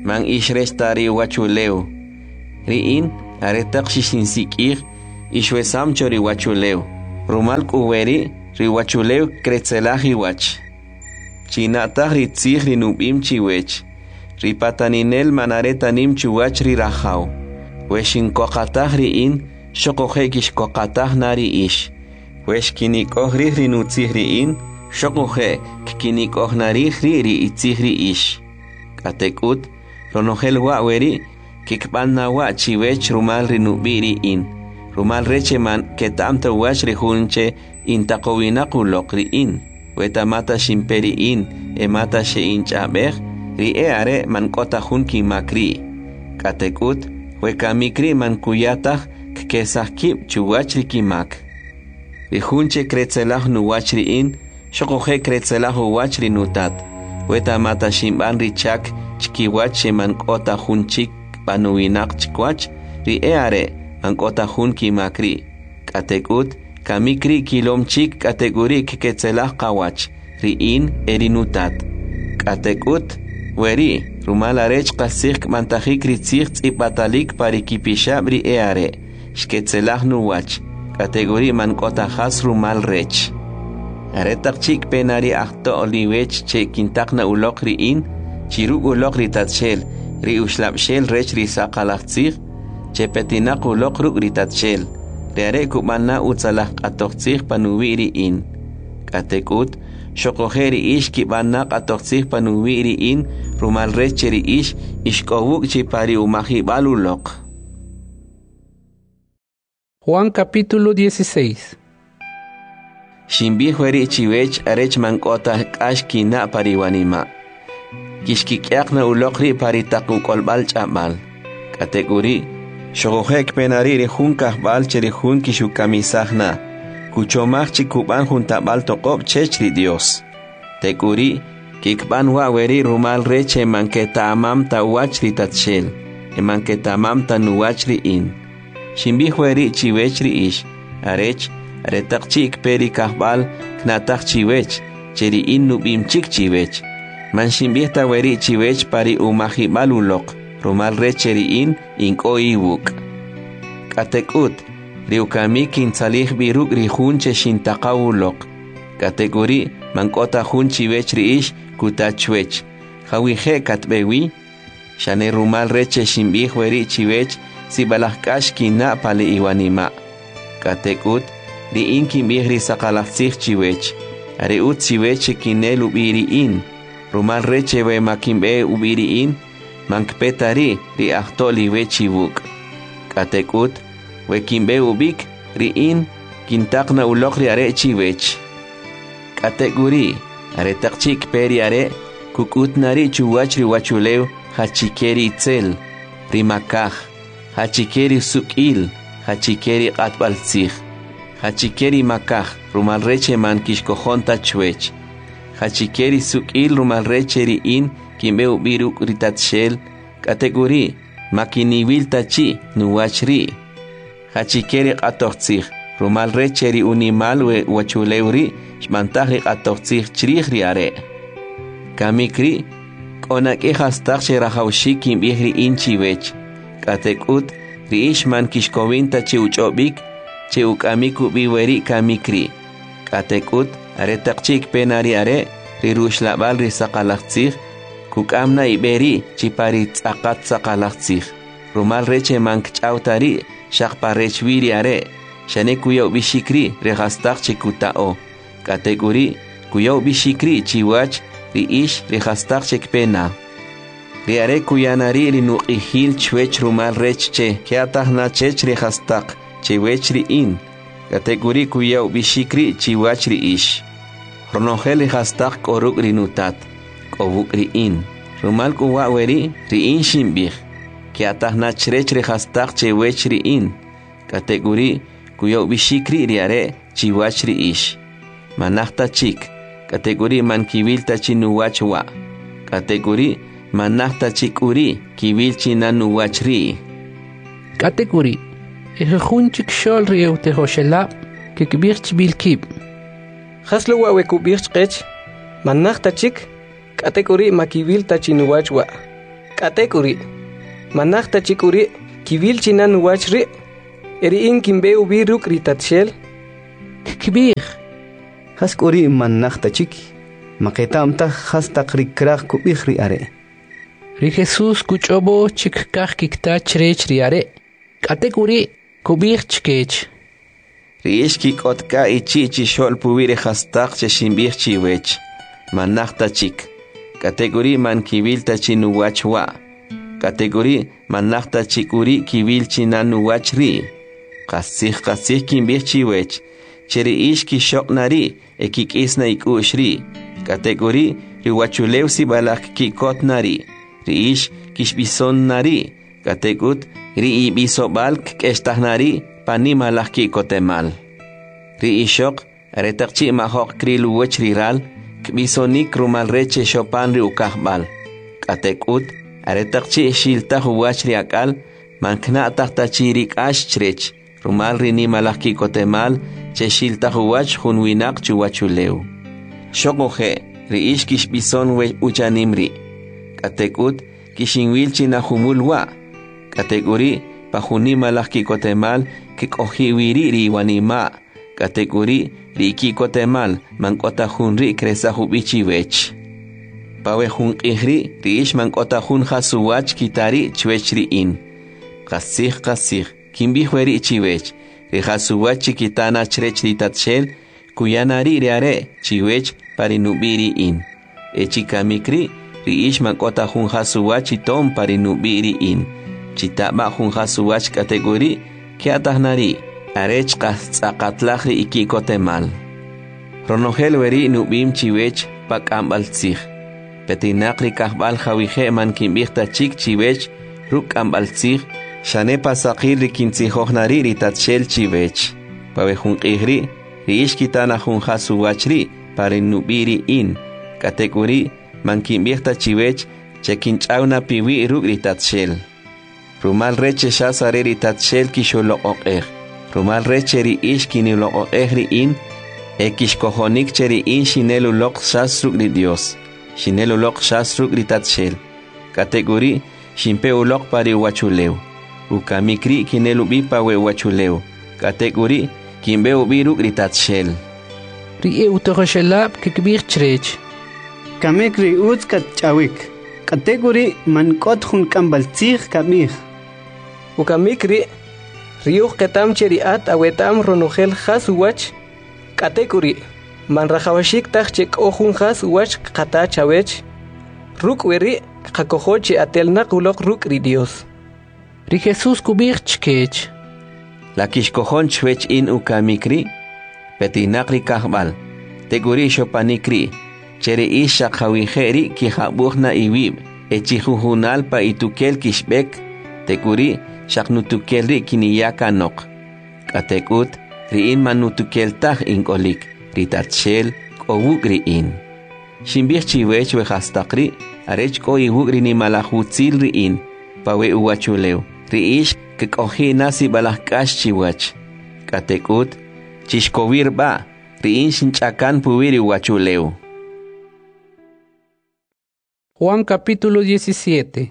man ishrestari wachuleu riin aretaq shishinsikir ishwesam chori wachuleu rumal kuweri riwachuleu kretzelahi wach chinataq ritzij rinubim chiwech ripataninel manaretanim chuwach rirajaw weshinkoqataq riin shoqojekish koqataq nari ish weshkinikoj ri rinutzij riin shoqoje kinikoj nari ri ri itzij ri ish katekut ronojel wa weri kikbanna wa chiwech rumal rinubiri in rumal recheman ketamta wach rihunche intaqowinaquloq riin wetamata shimperi in emata shein chabej ri eare man kota hun kimakri katekut wekamikri man kuyataj kesakib chuwach rikimak rihunche kretzelaj nuwach riin shoqoje kretzelaj uwach rinutat wetamata shimban richak chikiwach sheman kota hunchik panuwinak chikwach ri eare man kota hun kimakri katekut kamikri kilomchik kategori keketzelaj qawach riin erinutat katekut weri rumal arech qasik mantajik ritzig tzipatalik parikipishab ri eare shketzelaj nuwach kategori man kota has rumal rech aretak chik penari akto oliwech che kintakna ulok riin chiruk ulok ritatshel ri ushlabshel rech ri saqalaqtzig che petinak ulok ruk ritatshel reare kubana utzalaj qatoqtzig panuwi riin katekut shoqojeri ish kibana qatoqtzig panuwi riin rumal rech ri ish ishkowuk chipari umajibal ulok. Juan capítulo dieciséis. Shimbi hueri chiwech arech mankota kashkina pariwanima kishkikyaqna ulokri paritaqu kolbal ch'abal kategori shoqojek penari rihun kahbal cherihun kishukamisajna kuchomaj chikuban juntabal toqob chechri Dios tekuri kikban waweri rumal reche manketa amam tawachri tatshel emanketa amam tanuwachri in shimbi hueri chiwechri ish arech aretaq chik peri kahbal knataq chiwech cheri in nubim chik chiwech man shimbihta weri chiwech pari umajibal ulok rumal recheri in inko iwuk katekut riukami kintzalij biruk rihun che shintaqaw ulok kategori mankota hun chiwech riish kutachwech jawije katbewi shane rumal reche shimbih weri chiwech sibalajkash kina pali iwanima katekut ri in kimbih ri saqalajtzig chiwech ari ut chiwech kinel ubiri in rumal reche we makimbe ubiri in mankpetari ri ahtoli we chibuk katekut we kimbe ubik ri in kintakna ulok ri are chiwech kategori are takchik peri are kukut nari chuwach ri wachulew hachikeri itzel ri makaj hachikeri sukil hachikeri qatbaltzig hachikeri makaj rumal reche man kishkojonta chwech hachikeri sukil rumal reche ri in kimbe ubiruk ritatshel kategori makiniwil tachi nuwachri hachikeri qatoqtzig rumal reche ri unimal we wachulewri shmantajri qatoqtzig chrij ri are kamikri k'onak'i hastaq xerajawxik kimb'ij ri in chiwech katekut ri ishman kishkowin tachi uch'ob'ik che uk'amik ub'iweri kamikri katekut are taqchik penari are ri ruxlab'al ri saqalaqtzig kuk'amna iberi chipari tz'aqat saqalaqtzig rumal reche mankch'awtari xaqparechwiri are xane kuyaw bixikri rejastaq chikuta'o kategori kuyaw bixikri chiwach ri ish rejastaq chikpena ri are kuyanari ri nuq'ijil chwech rumal rech che keatajna chech rejastaq chiwech ri in kategori kuyaw bixikri chiwach ri ish ronojel rejastaq k'oruk ri nutat k'obuk ri in rumal kuwa weri ri in shimbij keatajna chrech rejastaq chiwech ri in kategori kuyaw bixikri ri are chiwach ri ish manajta chik kategori man kibil tachi nuwach wa kategori manajta chik uri kibil china nuwach ri kategori ejejun chik shol ri eutejoshelab kikbir chibil kib haslo wa wekubir chqech manajta chik kategori makibil tachi nuwach wa Katekuri. Manakta chikuri. Kibil chinan wachri. Eri in kimbe ubi ruk ritatshel. Kibir. Has kuri manakta chiki. Maketamta has takrikrak kubihri are. Ri Jesus kuchobo chikkak kikta chrech riare. Katekuri kubir chkech. Riishki kotka ichichi shol pubire hastak che shimbir chiwech. Manakta chik. Kategori man kibil tachinu wachwa. Kategori manakta chikuri kibil chinanu wachri. Kasih kasih kimbir chiwech. Cheri ishki shok nari ekik isna ikushri. Kategori riwachulew si balak kikot nari. Riish kishbison nari. Kategut ri ibiso balk kestah nari. Pani malak kikotemal. Riishok retakchi mahok krilu wech riral. Kbisonik rumal reche shopan ri ukahbal. Katekut aretakchi shilta huwach ri akal. Mankna taktachirik ash chrech. Rumal ri ni malak kikotemal. Che shilta huwach hunwinak chuwachuleu. Shokoje riish kishbison we uchanimri. Katekut kishinwil china humulwa. Kategori pahuni malak kikotemal kikohiwiri riwanima. Kategori riki kotemal mankota hunri kresa hubichi wech. Pawe hun ihri riish mankota hun hasuwach kitari chwechri in. Kasih kasih kimbi hueri chiwech. Rihasuwach chikitana chrech ritatshel kuyanari riare chiwech parinubiri in. Echikamikri riish mankota hun hasuwach itom parinubiri in. Chitaba hun hasuwach kategori kiatahnari. Arech kastzakatlahri ikikotemal. Ronogel weri nubim chiwech pakambal tzich. Petinakri kahbal jawije man kimbirta chik chiwech ruk ambal tzich. Shane pasakir rikintzihojnari ritatshel chiwech. Pawejun ihri riish kitana jun hasuwachri parinubiri in. Kategori man kimbirta chiwech chekinchauna piwi ruk ritatshel. Rumal reche shasare ritatshel kisholo okeh. Rumal recheri ish kinilo o ehri in, ekish kohonik cheri in shinelu lok shasruk li Dios, shinelu lok shasruk li tatshel, kategori shimpe ulok pari wachuleu, ukamikri kinelu bipa we wachuleu, kategori kimbe ubiruk li tatshel. Ri e utohoshelab kikbir chrech. Kamek ri utz kat chawik, kategori man kot hun kambaltzich kamich. Ukamikri Riuh ketam cheriat awetam ronogel has wach katekuri man rajawashik tak chek ohun has wach kata chawech ruk weri kakohoche atelnak ulok ruk ri Dios. Ri Jesus kubir chkech. La kishkohon chwech in ukamikri petinakri kahbal teguri shopanikri cheri isha khawiheri ki habuhna iwib echihuhunal pa itukel kishbek teguri Shaknutukel ri kiniyaka nok. Katekut riin manutukel tah inkolik. Ritatshel kowuk riin. Shimbir chiwech we hastakri. Arech ko iwuk rini malahutzil riin. Pawe uwachuleu. Riish kikohi nasi balahkash chiwach. Katekut chishkowir ba. Riin shinchakan puwiri uwachuleu. Juan capítulo diecisiete.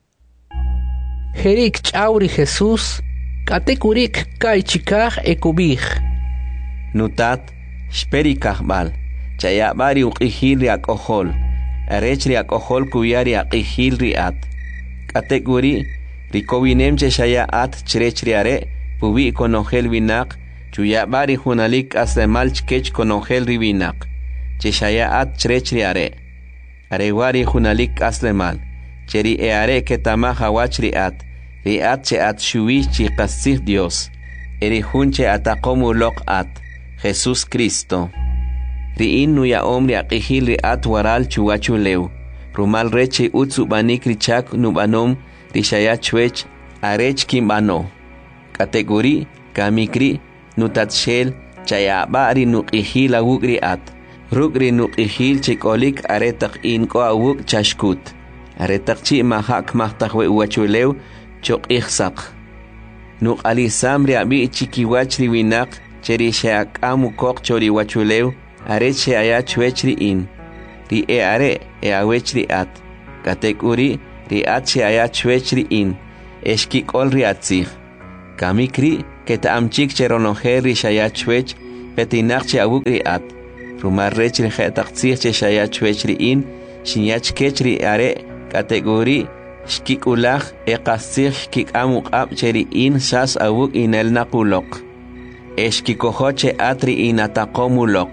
Jerik chauri Jesús, katekurik kai chikaj ekubij. Nutat, speri kahbal, chayabari uqihil riak ohol, arech riak ohol kuyari aqihil riat. Katekuri, rikowinem cheshaya at chrech riare, pubi konogel vinak, chuyabari hunalik aslemal chkech konogel rivinak, cheshaya at chrech riare. Arewari hunalik aslemal, cheri eare ketama hawach riat. Riat che at shuwi chi qasih Dios. Eri hunche atakomu lok at. Jesús Cristo. Riin nuya omri aqihil riat waral chuwachuleu. Rumal reche utsu banik richak nubanom rishaya chwech arech kimbano. Kategori kamikri nutatshel chayabari nuqihil awuk riat. Rukri nuqihil chikolik aretak in ko awuk chashkut. Aretak chi mahak mahtakwe uwachuleu chok ihsak. Nuk alisam riabi chikiwach riwinak cheri sheak amu kok chori wachuleu arech she aya chwech ri in. Ri e are e awech ri at. Katekuri ri'at che aya chwech ri'in eshkik'ol ri'atzij kamikri keta'amchik che ronojer ri shaya chwech petinaq che awuk ri'at rumar rech ri jetaqtzij che shaya chwech ri'in shinyach kech ri'are kategori shkik'ulaj eqatzij shkik'am uq'ab che ri'in shas awuk inel naquloq eshkikojo che at ri'in ataqomuloq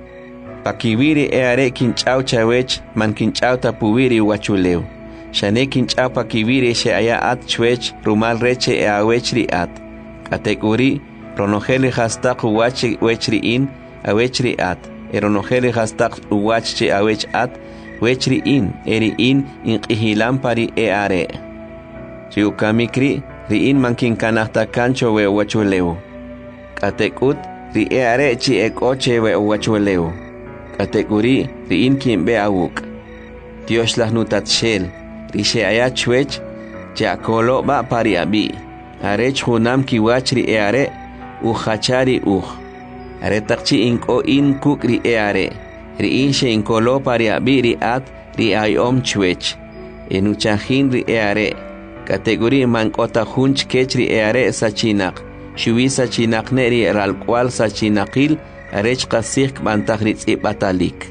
pakiwiri eare kinch'aw chawech man kinch'aw tapuwiri wachuleu shane kinch'aw pakiwiri she aya at chwech rumal reche e awech ri'at kategori ronojeli hastaq uwach wech ri'in awech ri'at eronojeli hastaq uwach che awech at wech ri'in eri'in inqihilan pari eare riukamikri ri'in man kinkanajtakancho we wachuleu katekut ri eare chi ekoche we wachuleu kategori ri'in kimbe awuk Dios las nutatshel rishe aya chwech jakolo ba pari abi arech hunam kiwach ri eare u khachari u are takchi inko in kuk ri eare ri'in she inkolo pari abi ri at ri ayom chwech enuchahin ri eare kategori mankota hunch kech ri eare sachinak shuwi sachinak neri ral kwal sachinakil arech qasik bantagrit ibatalik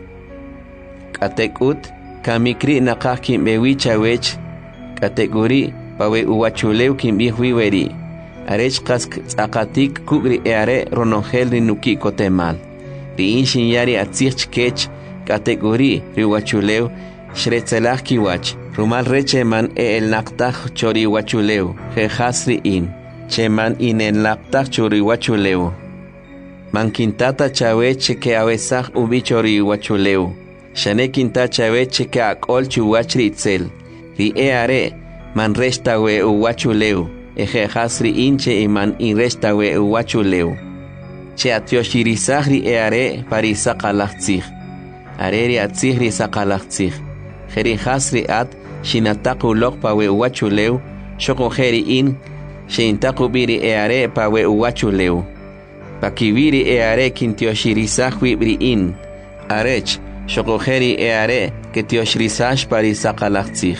katekut kamikri naqaq kimbewi chawech kategori pawe uwachuleu kimbi huiweri arech qask tsaqatik kugri eare ronongel ri nuki kotemal ri inshin yari atzich kech kategori ri wachuleu shretzelaj kiwach rumal reche man e el naqtaj chori wachuleu jehasri in cheman in el naqtaj chori wachuleu man kintata chaweche ke awesaj ubichori wachuleu shane kinta chaweche ke akol chuwachri itzel ri eare man resta we uwachuleu eje hasri inche iman in resta we uwachuleu che atioshirizahri eare parisa qalachtzig areri atzigri saqalachtzig jeri hasri at shinataku lok pawe uwachuleu shoko jeri in shintaku biri eare pawe uwachuleu pakibiri eare kintioshirizahui bri in arech shokojeri eare ketioshirizash parisaqalachtzig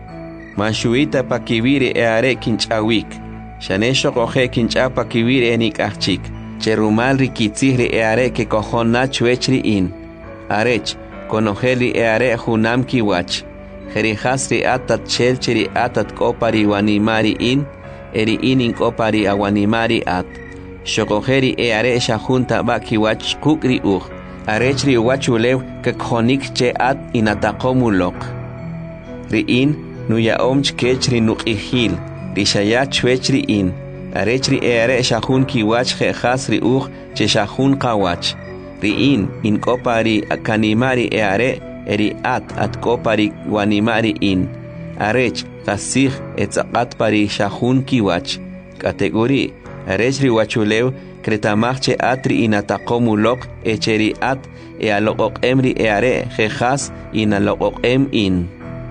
mashuita pakibiri eare kinchawik shane shokoje kincha pakibiri enikachik cherumal rikitzigri eare ke kohonna chwechri in arech konojeli eare hunam kiwach jeri hasri atat chelcheri atat kopari wanimari in eri inin kopari awanimari at shokojeri eare shahunta bakiwach kukri uj arechri wachulew ke khonik che at inataqomulok riin nuya omch kechri nuqihil rishaya chwechri in arechri eare shahun kiwach je hasri uj che shahun qawach riin in kopari akanimari eare eri at at kopari wanimari in arech qasig etzaqat pari shahun kiwach kategori arechri wachulew kretamachche atri inataqomulok echeri at e aloqoq emri eare jejas inaloqoq em in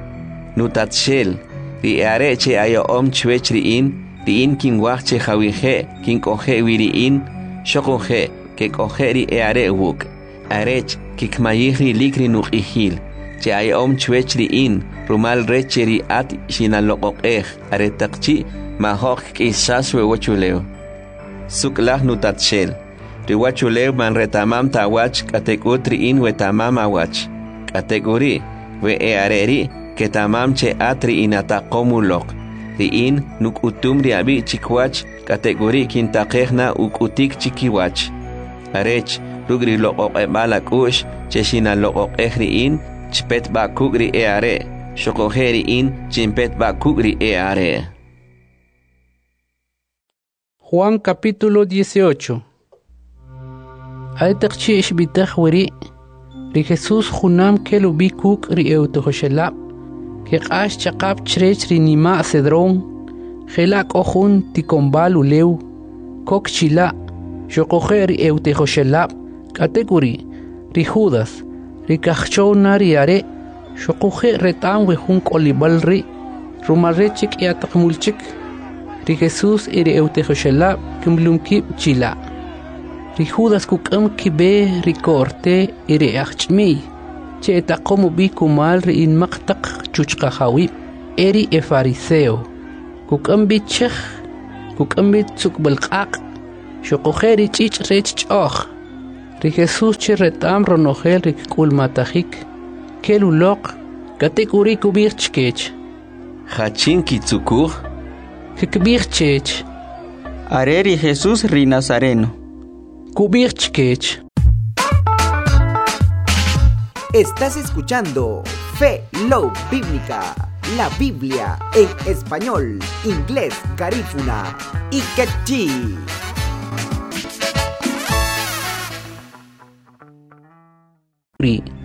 nutatshel ri eare che ayo om chwechri in ri in kin wachche jawije kin koje wiri in shokoje ke kojeri eare wuk arech kikmayihri likri nuqihil che ayo om chwechri in rumal recheri at shinaloqoq ej aretaqchi mahok kisaswe wachuleo suklah nutatshel riwachuleu man retamam tawach kategutri in wetamam awach kategori we eareri ketamam che atri inataqomulok ri in nukutum ri abi chikwach kategori kintaqejna ukutik chikiwach arech rugri loqoq ebalakush cheshina loqoq ejri in chpet bakugri eare shokojeri in chimpet bakugri eare. Juan capítulo dieciocho. Aitakchi ishbitach weri ri Jesús junam kelu bikuk ri eutohoshelab ke qash chaqab chrech ri nima cedrón gelak ojun tikombal uleu kok chila shokoje ri eutohoshelab kategori ri Judas ri kachona ri are shokoje retam we hun kolibal ri rumarechik yatakmulchik ri Jesús iri eutejoshelab kimlumkib chila ri Judas kukam kibe ri korte iri achmi che taqomu bi kumal ri in maqtaq chuchqa hawi eri e fariseo kukambit chekh kukambit tsukbalqaq shoqojeri chich rech ch'oj ri Jesús che retam ronojel rik kulmatajik keluloq katekuri kubir chkech Hachin kitsukur kikbir chech Areri Jesús ri Nazareno. kubir chkech. Estás escuchando Fe Love Bíblica, la Biblia en español, inglés, garífuna y quechí.